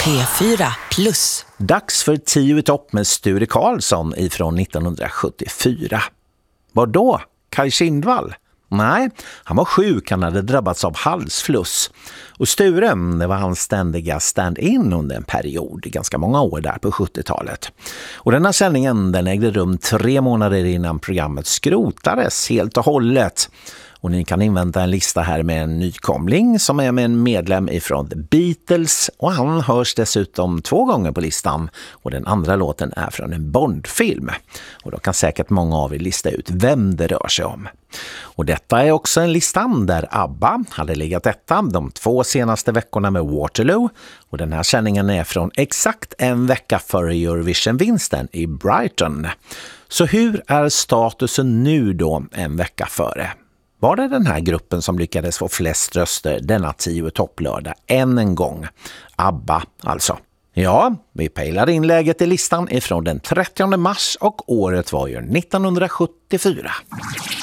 P4 Plus. Dags för 10 i topp med Sture Karlsson ifrån 1974. Var då? Kaj Kindvall? Nej, han var sjuk, han hade drabbats av halsfluss. Och Sture, det var hans ständiga stand-in under en period, ganska många år där på 70-talet. Och den här sändningen, den ägde rum 3 månader innan programmet skrotades helt och hållet. Och ni kan invänta en lista här med en nykomling som är med en medlem ifrån The Beatles. Och han hörs dessutom 2 gånger på listan. Och den andra låten är från en Bond-film. Och då kan säkert många av er lista ut vem det rör sig om. Och detta är också en lista där ABBA hade legat etta de 2 senaste veckorna med Waterloo. Och den här sändningen är från exakt en vecka före Eurovision-vinsten i Brighton. Så hur är statusen nu då en vecka före? Var det den här gruppen som lyckades få flest röster denna 10 topplördag än en gång? ABBA alltså. Ja, vi pejlade in läget i listan ifrån den 30 mars och året var ju 1974.